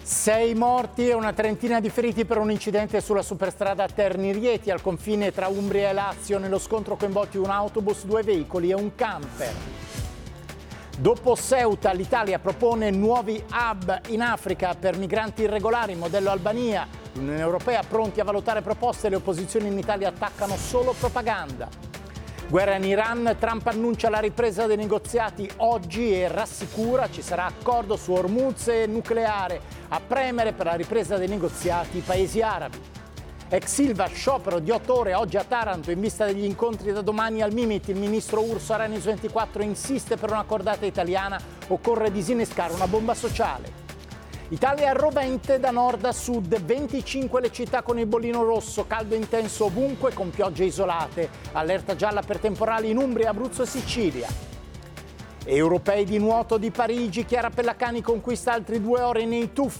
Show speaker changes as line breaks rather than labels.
6 morti e una trentina di feriti per un incidente sulla superstrada Terni-Rieti al confine tra Umbria e Lazio. Nello scontro coinvolti un autobus, 2 veicoli e un camper. Dopo Ceuta, l'Italia propone nuovi hub in Africa per migranti irregolari, modello Albania. L'Unione Europea pronti a valutare proposte, le opposizioni in Italia attaccano solo propaganda. Guerra in Iran, Trump annuncia la ripresa dei negoziati oggi e rassicura ci sarà accordo su Hormuz e nucleare. A premere per la ripresa dei negoziati i paesi arabi. Ex Silva, sciopero di 8 ore oggi a Taranto in vista degli incontri da domani al Mimit. Il ministro Urso a News 24 insiste per una cordata italiana, occorre disinnescare una bomba sociale. Italia rovente da nord a sud, 25 le città con il bollino rosso, caldo intenso ovunque con piogge isolate, allerta gialla per temporali in Umbria, Abruzzo e Sicilia. Europei di nuoto di Parigi, Chiara Pellacani conquista altri 2 ori nei tuffi.